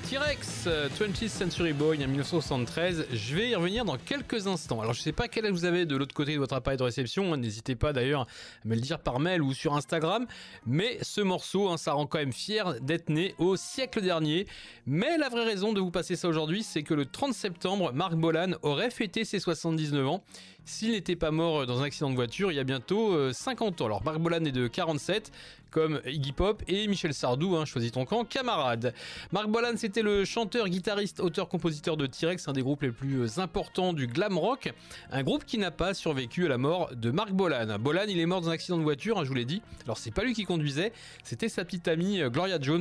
T-Rex, 20th Century Boy en 1973, je vais y revenir dans quelques instants. Alors je sais pas quel âge vous avez de l'autre côté de votre appareil de réception, n'hésitez pas d'ailleurs à me le dire par mail ou sur Instagram, mais ce morceau, ça rend quand même fier d'être né au siècle dernier. Mais la vraie raison de vous passer ça aujourd'hui, c'est que le 30 septembre, Marc Bolan aurait fêté ses 79 ans, s'il n'était pas mort dans un accident de voiture il y a bientôt 50 ans. Alors Marc Bolan est de 47, comme Iggy Pop et Michel Sardou, choisis ton camp, camarade. Marc Bolan, c'était le chanteur, guitariste, auteur-compositeur de T-Rex, un des groupes les plus importants du glam rock, un groupe qui n'a pas survécu à la mort de Marc Bolan. Bolan, il est mort dans un accident de voiture, je vous l'ai dit. Alors c'est pas lui qui conduisait, c'était sa petite amie Gloria Jones,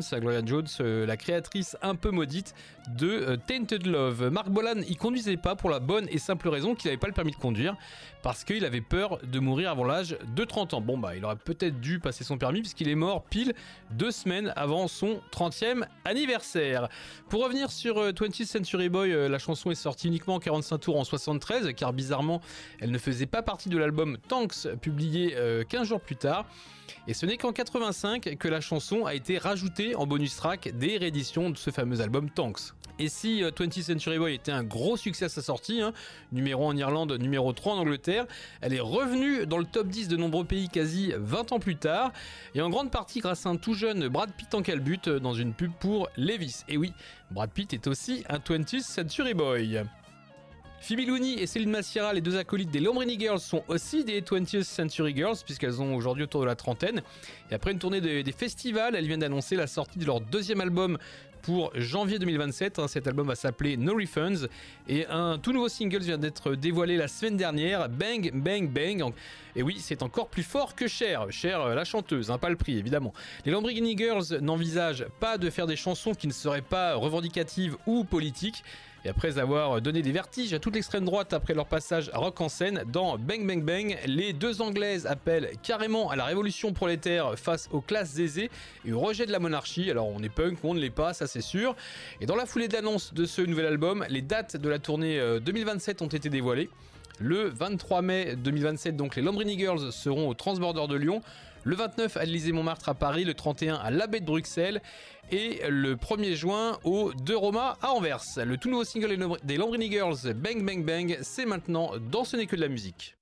la créatrice un peu maudite de Tainted Love. Marc Bolan, il conduisait pas pour la bonne et simple raison qu'il avait pas le permis de conduire, parce qu'il avait peur de mourir avant l'âge de 30 ans. Bon il aurait peut-être dû passer son permis puisqu'il est mort pile 2 semaines avant son 30e anniversaire. Pour revenir sur 20th Century Boy, la chanson est sortie uniquement en 45 tours en 73, car bizarrement elle ne faisait pas partie de l'album Tanks publié 15 jours plus tard. Et ce n'est qu'en 85 que la chanson a été rajoutée en bonus track des rééditions de ce fameux album Tanks. Et si 20th Century Boy était un gros succès à sa sortie, numéro 1 en Irlande, numéro 3 en Angleterre, elle est revenue dans le top 10 de nombreux pays quasi 20 ans plus tard, et en grande partie grâce à un tout jeune Brad Pitt en calbute dans une pub pour Levi's. Et oui, Brad Pitt est aussi un 20th Century Boy. Phoebe Looney et Céline Massiera, les deux acolytes des Lambrini Girls, sont aussi des 20th Century Girls, puisqu'elles ont aujourd'hui autour de la trentaine. Et après une tournée des festivals, elles viennent d'annoncer la sortie de leur deuxième album pour janvier 2027. Cet album va s'appeler No Refunds. Et un tout nouveau single vient d'être dévoilé la semaine dernière, Bang Bang Bang. Et oui, c'est encore plus fort que Cher. Cher, la chanteuse, pas le prix évidemment. Les Lamborghini Girls n'envisagent pas de faire des chansons qui ne seraient pas revendicatives ou politiques. Et après avoir donné des vertiges à toute l'extrême droite après leur passage à Rock en scène, dans Bang Bang Bang, les deux Anglaises appellent carrément à la révolution prolétaire face aux classes aisées et au rejet de la monarchie. Alors on est punk, on ne l'est pas, ça c'est sûr. Et dans la foulée de l'annonce de ce nouvel album, les dates de la tournée 2027 ont été dévoilées. Le 23 mai 2027, donc les Lambrini Girls seront au Transborder de Lyon, le 29 à l'Élysée-Montmartre à Paris, le 31 à l'Abbé de Bruxelles et le 1er juin au De Roma à Anvers. Le tout nouveau single des Lambrini Girls, Bang Bang Bang, c'est maintenant dans Ce n'est que de la musique.